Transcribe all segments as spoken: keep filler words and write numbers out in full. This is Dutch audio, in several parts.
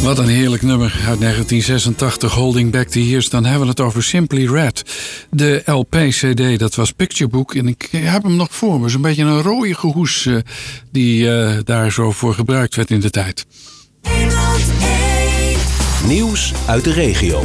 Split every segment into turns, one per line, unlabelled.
Wat een heerlijk nummer uit negentien zesentachtig, Holding Back the Years. Dan hebben we het over Simply Red. De L P-C D, dat was Picture Book. En ik heb hem nog voor me. Zo'n beetje een rode hoes uh, die uh, daar zo voor gebruikt werd in de tijd.
Nieuws uit de regio.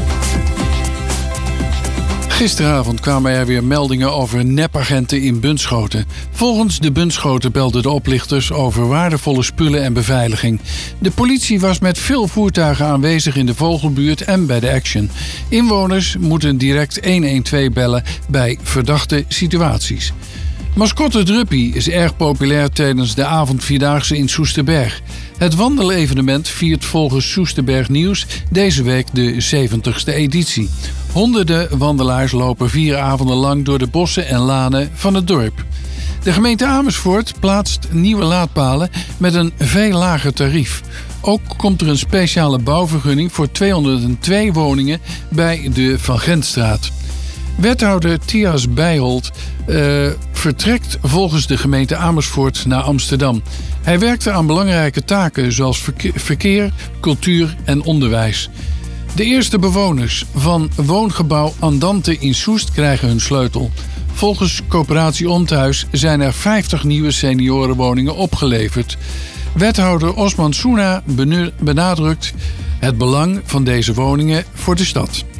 Gisteravond kwamen er weer meldingen over nepagenten in Bunschoten. Volgens de Bunschoten belden de oplichters over waardevolle spullen en beveiliging. De politie was met veel voertuigen aanwezig in de Vogelbuurt en bij de Action. Inwoners moeten direct honderdtwaalf bellen bij verdachte situaties. Mascotte Druppie is erg populair tijdens de avondvierdaagse in Soesterberg. Het wandelevenement viert volgens Soesterberg Nieuws deze week de zeventigste editie. Honderden wandelaars lopen vier avonden lang door de bossen en lanen van het dorp. De gemeente Amersfoort plaatst nieuwe laadpalen met een veel lager tarief. Ook komt er een speciale bouwvergunning voor tweehonderdtwee woningen bij de Van Gentstraat. Wethouder Thias Bijholt uh, vertrekt volgens de gemeente Amersfoort naar Amsterdam. Hij werkte aan belangrijke taken zoals verkeer, verkeer, cultuur en onderwijs. De eerste bewoners van woongebouw Andante in Soest krijgen hun sleutel. Volgens Coöperatie Omthuis zijn er vijftig nieuwe seniorenwoningen opgeleverd. Wethouder Osman Soena benadrukt het belang van deze woningen voor de stad.